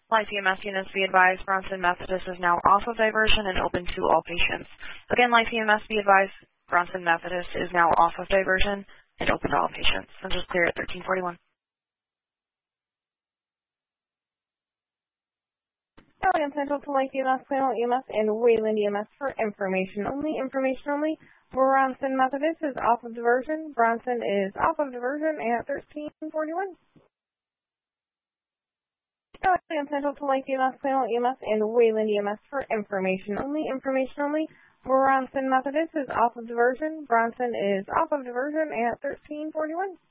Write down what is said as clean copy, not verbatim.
Life EMS units be advised, Bronson Methodist is now off of diversion and open to all patients. Again, Life EMS be advised, Bronson Methodist is now off of diversion and open to all patients. Central clear at 1341. Alliance Central to Life EMS, Plano EMS, and Wayland EMS for information only. Information only. Bronson Methodist is off of diversion. Bronson is off of diversion at 1341. Alliance Central to Life EMS, Plano EMS, and Wayland EMS for information only. Information only. Bronson Methodist is off of diversion. Bronson is off of diversion at 1341.